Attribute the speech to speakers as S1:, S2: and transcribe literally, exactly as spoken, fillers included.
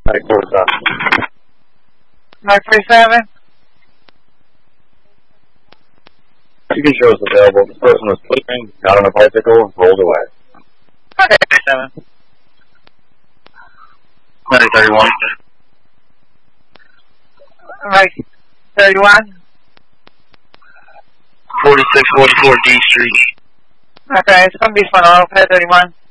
S1: Mike forty-seven.
S2: Mike forty-seven.
S1: You can show us available. This person was sleeping, got on a bicycle, and rolled away.
S2: Okay, forty-seven.
S1: Mike thirty-one.
S2: Mike thirty-one.
S1: forty-six forty-four D Street.
S2: Okay, it's going to be Fun Auto Pay thirty-one.